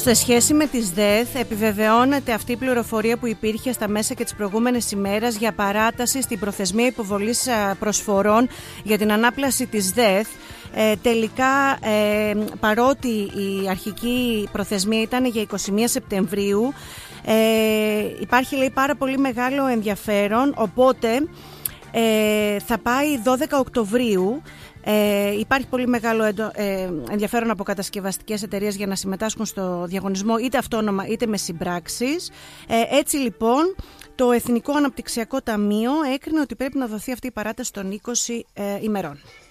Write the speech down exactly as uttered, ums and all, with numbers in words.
Σε σχέση με τις ΔΕΘ, επιβεβαιώνεται αυτή η πληροφορία που υπήρχε στα μέσα και τις προηγούμενες ημέρες για παράταση στην προθεσμία υποβολής προσφορών για την ανάπλαση της ΔΕΘ. Ε, τελικά, ε, παρότι η αρχική προθεσμία ήταν για είκοσι μία Σεπτεμβρίου, ε, υπάρχει, λέει, πάρα πολύ μεγάλο ενδιαφέρον, οπότε ε, θα πάει δώδεκα Οκτωβρίου. Ε, υπάρχει πολύ μεγάλο εντο, ε, ενδιαφέρον από κατασκευαστικές εταιρείες για να συμμετάσχουν στο διαγωνισμό, είτε αυτόνομα είτε με συμπράξεις. Ε, έτσι λοιπόν το Εθνικό Αναπτυξιακό Ταμείο έκρινε ότι πρέπει να δοθεί αυτή η παράταση των είκοσι ε, ημερών.